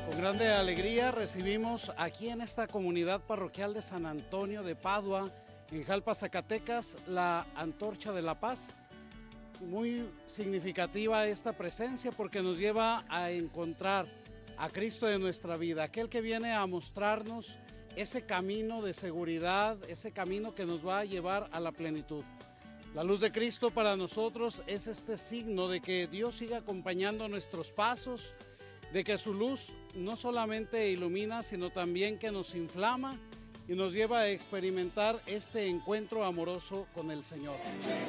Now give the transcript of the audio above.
Con grande alegría recibimos aquí en esta comunidad parroquial de San Antonio de Padua, en Jalpa, Zacatecas, la Antorcha de la Paz. Muy significativa esta presencia porque nos lleva a encontrar a Cristo de nuestra vida, aquel que viene a mostrarnos ese camino de seguridad, ese camino que nos va a llevar a la plenitud. La luz de Cristo para nosotros es este signo de que Dios sigue acompañando nuestros pasos, de que su luz no solamente ilumina, sino también que nos inflama y nos lleva a experimentar este encuentro amoroso con el Señor.